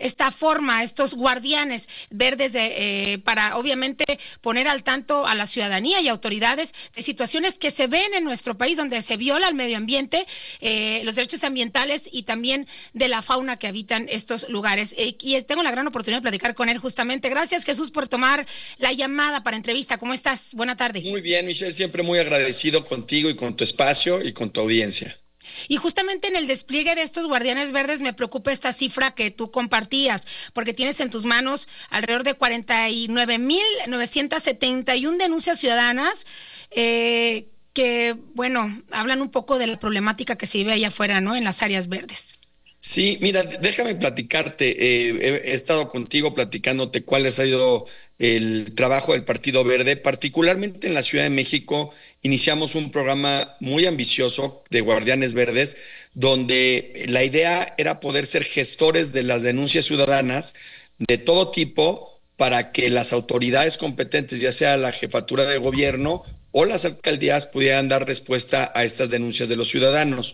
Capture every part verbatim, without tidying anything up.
esta forma, estos guardianes verdes de, eh, para obviamente poner al tanto a la ciudadanía y autoridades de situaciones que se ven en nuestro país donde se viola el medio ambiente, eh, los derechos ambientales y también de la fauna que habitan estos lugares. Eh, y tengo la gran oportunidad de platicar con él justamente. Gracias, Jesús, por tomar la llamada para entrevista. ¿Cómo estás? Buena tarde. Muy bien, Michelle, siempre muy agradecido contigo y con tu espacio y con tu audiencia. Y justamente en el despliegue de estos guardianes verdes me preocupa esta cifra que tú compartías, porque tienes en tus manos alrededor de cuarenta y nueve mil novecientas setenta y una denuncias ciudadanas eh, que, bueno, hablan un poco de la problemática que se vive allá afuera, ¿no?, en las áreas verdes. Sí, mira, déjame platicarte. Eh, he, he estado contigo platicándote cuál ha sido el trabajo del Partido Verde. Particularmente en la Ciudad de México, iniciamos un programa muy ambicioso de Guardianes Verdes, donde la idea era poder ser gestores de las denuncias ciudadanas de todo tipo para que las autoridades competentes, ya sea la jefatura de gobierno o las alcaldías, pudieran dar respuesta a estas denuncias de los ciudadanos.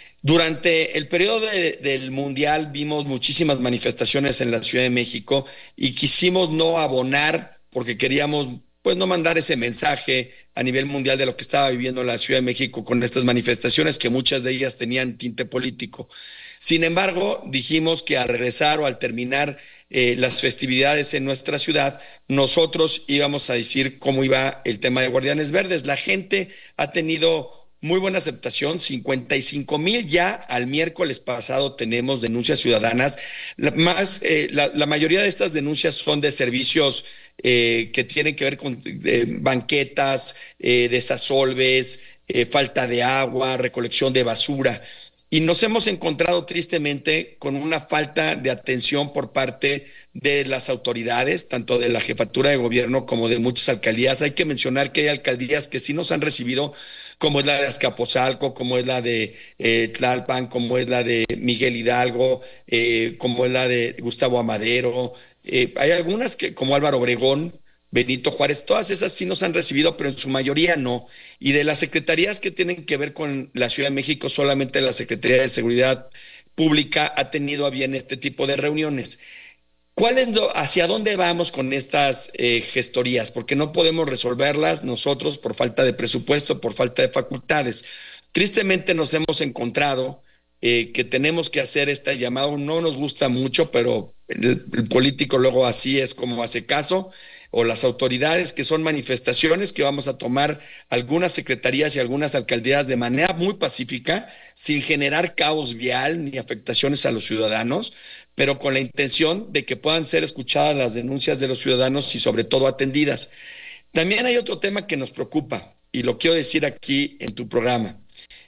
Durante el periodo de, del Mundial vimos muchísimas manifestaciones en la Ciudad de México y quisimos no abonar porque queríamos pues no mandar ese mensaje a nivel mundial de lo que estaba viviendo la Ciudad de México con estas manifestaciones, que muchas de ellas tenían tinte político. Sin embargo, dijimos que al regresar o al terminar eh, las festividades en nuestra ciudad, nosotros íbamos a decir cómo iba el tema de Guardianes Verdes. La gente ha tenido muy buena aceptación, cincuenta y cinco mil ya al miércoles pasado tenemos denuncias ciudadanas. La, más, eh, la, la mayoría de estas denuncias son de servicios eh, que tienen que ver con eh, banquetas, eh, desasolves, eh, falta de agua, recolección de basura. Y nos hemos encontrado tristemente con una falta de atención por parte de las autoridades, tanto de la jefatura de gobierno como de muchas alcaldías. Hay que mencionar que hay alcaldías que sí nos han recibido, como es la de Azcapotzalco, como es la de eh, Tlalpan, como es la de Miguel Hidalgo, eh, como es la de Gustavo Amadero. Eh, hay algunas que, como Álvaro Obregón, Benito Juárez, todas esas sí nos han recibido, pero en su mayoría no. Y de las secretarías que tienen que ver con la Ciudad de México, solamente la Secretaría de Seguridad Pública ha tenido a bien este tipo de reuniones. ¿Cuál es lo, hacia dónde vamos con estas eh, gestorías? Porque no podemos resolverlas nosotros por falta de presupuesto, por falta de facultades. Tristemente nos hemos encontrado eh, que tenemos que hacer este llamado. No nos gusta mucho, pero el, el político luego así es como hace caso, o las autoridades, que son manifestaciones que vamos a tomar algunas secretarías y algunas alcaldías de manera muy pacífica, sin generar caos vial ni afectaciones a los ciudadanos, pero con la intención de que puedan ser escuchadas las denuncias de los ciudadanos y sobre todo atendidas. También hay otro tema que nos preocupa y lo quiero decir aquí en tu programa.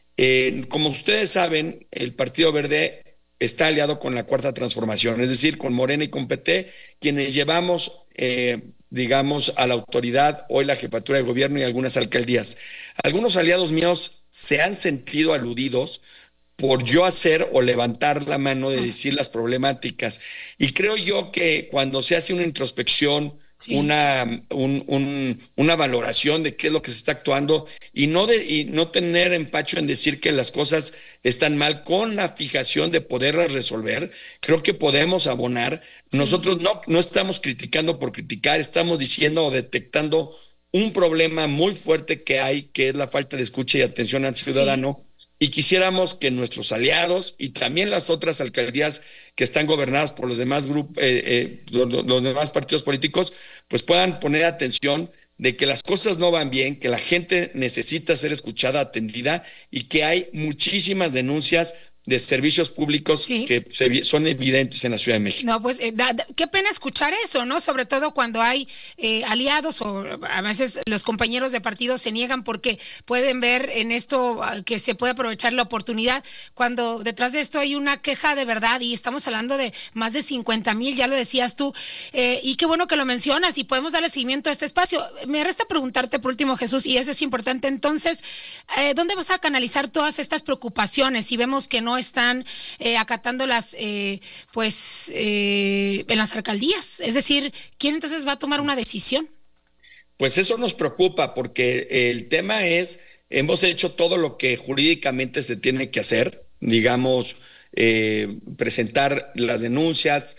Eh, como ustedes saben, el Partido Verde está aliado con la Cuarta Transformación, es decir, con Morena y con P T, quienes llevamos, eh, digamos, a la autoridad hoy la jefatura de gobierno y algunas alcaldías. Algunos aliados míos se han sentido aludidos por yo hacer o levantar la mano de decir las problemáticas. Y creo yo que cuando se hace una introspección, sí. una, un, un, una valoración de qué es lo que se está actuando y no, de, y no tener empacho en decir que las cosas están mal con la fijación de poderlas resolver, creo que podemos abonar. Sí. Nosotros no, no estamos criticando por criticar, estamos diciendo o detectando un problema muy fuerte que hay, que es la falta de escucha y atención al ciudadano. Sí. Y quisiéramos que nuestros aliados y también las otras alcaldías que están gobernadas por los demás grupos, eh, eh, los, los demás partidos políticos, pues puedan poner atención de que las cosas no van bien, que la gente necesita ser escuchada, atendida y que hay muchísimas denuncias de servicios públicos sí. que se, son evidentes en la Ciudad de México. No, pues eh, da, da, qué pena escuchar eso, ¿no? Sobre todo cuando hay eh, aliados o a veces los compañeros de partido se niegan porque pueden ver en esto que se puede aprovechar la oportunidad, cuando detrás de esto hay una queja de verdad y estamos hablando de más de cincuenta mil, ya lo decías tú, eh, y qué bueno que lo mencionas y podemos darle seguimiento a este espacio. Me resta preguntarte por último, Jesús, y eso es importante, entonces, eh, ¿dónde vas a canalizar todas estas preocupaciones si vemos que no están eh, acatando las, eh, pues, eh, en las alcaldías? Es decir, ¿quién entonces va a tomar una decisión? Pues eso nos preocupa porque el tema es, hemos hecho todo lo que jurídicamente se tiene que hacer, digamos, eh, presentar las denuncias,